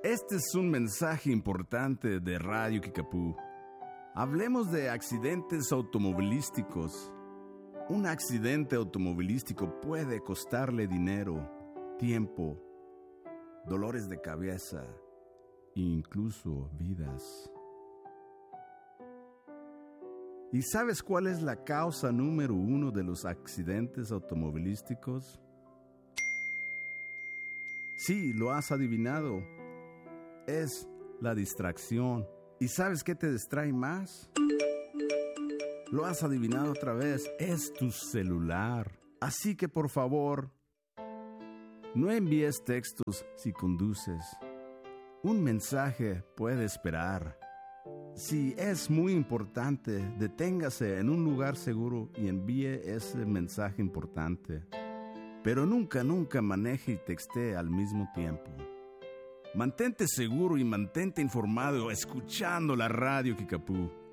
Este es un mensaje importante de Radio Kickapoo. Hablemos de accidentes automovilísticos. Un accidente automovilístico puede costarle dinero, tiempo, dolores de cabeza e incluso vidas. ¿Y sabes cuál es la causa número 1 de los accidentes automovilísticos? Sí, lo has adivinado. Es la distracción. ¿Y sabes qué te distrae más? Lo has adivinado otra vez. Es tu celular. Así que por favor, no envíes textos si conduces. Un mensaje puede esperar. Si es muy importante, deténgase en un lugar seguro y envíe ese mensaje importante. Pero nunca maneje y textee al mismo tiempo. Mantente seguro y mantente informado escuchando la Radio Kickapoo.